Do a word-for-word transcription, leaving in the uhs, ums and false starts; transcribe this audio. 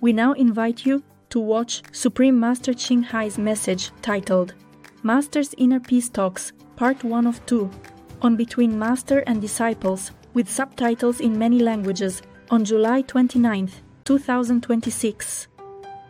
We now invite you to watch Supreme Master Ching Hai's message titled Master's Inner Peace Talks, Part one of two, on Between Master and Disciples, with subtitles in many languages, on July twenty-ninth, two thousand twenty-six.